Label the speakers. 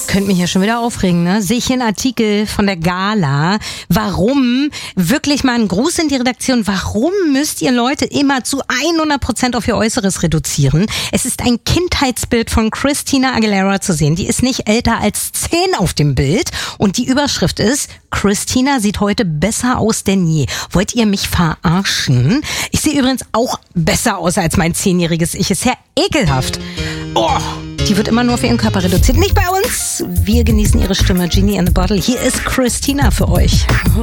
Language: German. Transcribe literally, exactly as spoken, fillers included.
Speaker 1: könnte mich ja schon wieder aufregen, ne? Sehe ich hier einen Artikel von der Gala. Warum? Wirklich mal ein Gruß in die Redaktion. Warum müsst ihr Leute immer zu hundert Prozent auf ihr Äußeres reduzieren? Es ist ein Kindheitsbild von Christina Aguilera zu sehen. Die ist nicht älter als zehn auf dem Bild. Und die Überschrift ist: Christina sieht heute besser aus denn je. Wollt ihr mich verarschen? Ich sehe übrigens auch besser aus als mein zehnjähriges Ich. Ist ja ekelhaft. Oh, die wird immer nur auf ihren Körper reduziert. Nicht bei uns. Wir genießen ihre Stimme. Genie in the Bottle. Hier ist Christina für euch.